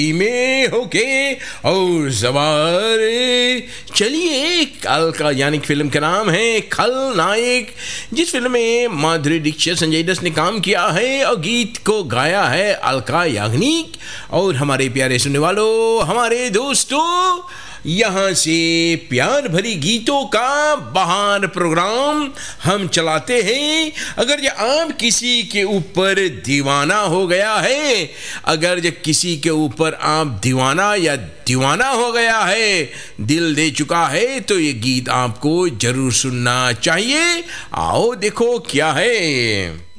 में होके और सवार। चलिए, कल का यानी फिल्म का नाम है खलनायक, जिस फिल्म में माधुरी दीक्षित, संजय दत्त ने काम किया है और गीत को गाया है अलका याग्निक। और हमारे प्यारे सुनने वालों, हमारे दोस्तों, यहाँ से प्यार भरी गीतों का बहार प्रोग्राम हम चलाते हैं। अगर ये आप किसी के ऊपर दीवाना हो गया है, अगर ये किसी के ऊपर आप दीवाना या दीवाना हो गया है, दिल दे चुका है, तो ये गीत आपको जरूर सुनना चाहिए। आओ देखो क्या है।